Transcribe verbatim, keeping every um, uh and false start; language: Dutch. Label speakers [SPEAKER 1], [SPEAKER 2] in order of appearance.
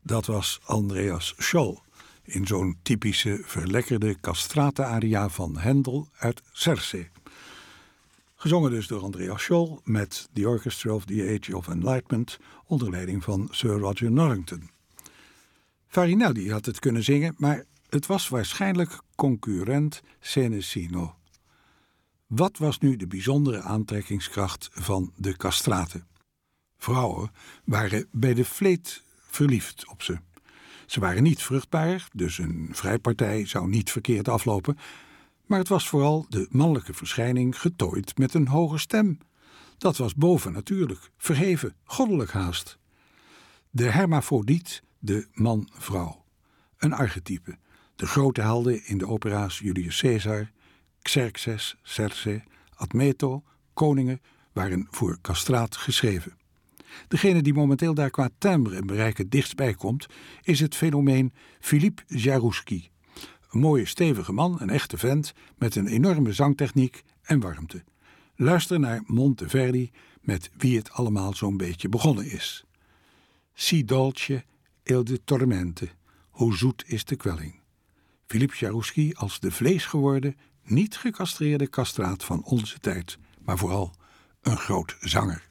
[SPEAKER 1] Dat was Andreas Scholl in zo'n typische verlekkerde castrate-aria van Händel uit Circe. Gezongen dus door Andreas Scholl met The Orchestra of the Age of Enlightenment onder leiding van Sir Roger Norrington. Farinelli had het kunnen zingen, maar het was waarschijnlijk concurrent Senesino. Wat was nu de bijzondere aantrekkingskracht van de castrate? Vrouwen waren bij de vleet verliefd op ze. Ze waren niet vruchtbaar, dus een vrijpartij zou niet verkeerd aflopen, maar het was vooral de mannelijke verschijning getooid met een hoge stem. Dat was bovennatuurlijk, verheven, goddelijk haast. De hermafrodiet, de man-vrouw. Een archetype. De grote helden in de opera's Julius Caesar, Xerxes, Circe, Admeto, koningen waren voor castraat geschreven. Degene die momenteel daar qua timbre en bereik het dichtst bij komt, is het fenomeen Philippe Jaroussky. Een mooie stevige man, een echte vent, met een enorme zangtechniek en warmte. Luister naar Monteverdi, met wie het allemaal zo'n beetje begonnen is. Si dolce il de tormente, hoe zoet is de kwelling. Philippe Jaroussky als de vleesgeworden, niet gecastreerde castraat van onze tijd, maar vooral een groot zanger.